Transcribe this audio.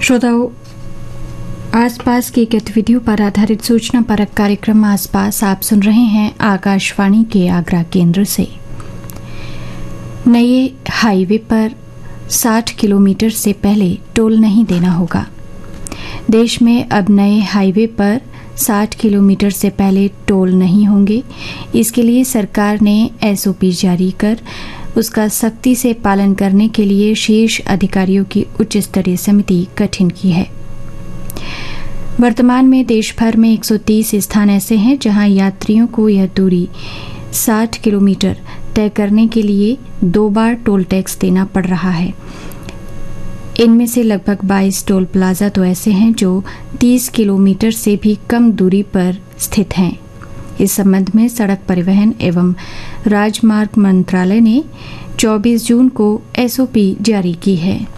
श्रोताओं, आसपास की गतिविधियों पर आधारित सूचना परक कार्यक्रम आसपास आप सुन रहे हैं आकाशवाणी के आगरा केंद्र से। नए हाईवे पर 60 किलोमीटर से पहले टोल नहीं देना होगा। देश में अब नए हाईवे पर 60 किलोमीटर से पहले टोल नहीं होंगे। इसके लिए सरकार ने एसओपी जारी कर उसका सख्ती से पालन करने के लिए शीर्ष अधिकारियों की उच्च स्तरीय समिति गठन की है। वर्तमान में देश भर में 130 स्थान ऐसे हैं जहां यात्रियों को यह दूरी 60 किलोमीटर तय करने के लिए 2 बार टोल टैक्स देना पड़ रहा है। इनमें से लगभग 22 टोल प्लाजा तो ऐसे हैं जो 30 किलोमीटर से भी कम दूरी पर स्थित हैं। इस संबंध में सड़क परिवहन एवं राजमार्ग मंत्रालय ने 24 जून को एसओपी जारी की है।